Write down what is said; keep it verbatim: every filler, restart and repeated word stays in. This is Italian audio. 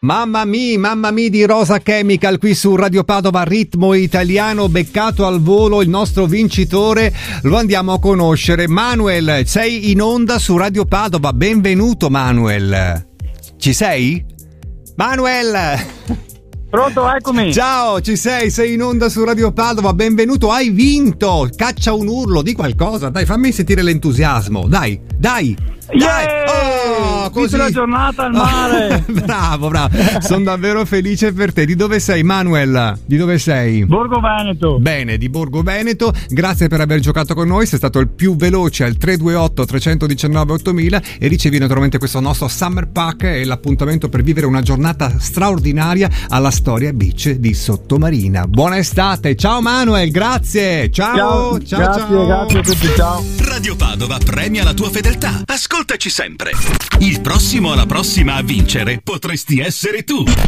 Mamma mia, mamma mia di Rosa Chemical qui su Radio Padova, ritmo italiano, beccato al volo il nostro vincitore, lo andiamo a conoscere. Manuel, sei in onda su Radio Padova, benvenuto Manuel. Ci sei? Manuel! Pronto, eccomi. Ciao, ci sei, sei in onda su Radio Padova, benvenuto, hai vinto. Caccia un urlo, di qualcosa, dai, fammi sentire l'entusiasmo, dai, dai. Dai, yeah! oh, così la giornata al mare. bravo, bravo, sono davvero felice per te. Di dove sei, Manuel? Di dove sei? Borgo Veneto. Bene, di Borgo Veneto. Grazie per aver giocato con noi, sei stato il più veloce al tre due otto tre uno nove ottomila e ricevi naturalmente questo nostro Summer Pack e l'appuntamento per vivere una giornata straordinaria alla Storia Beach di Sottomarina. Buona estate, ciao Manuel, grazie. Ciao, ciao, ciao. Grazie, ciao. grazie a tutti, ciao. Radio Padova premia la tua fedeltà. Ascoltaci sempre. Il prossimo o la prossima a vincere potresti essere tu.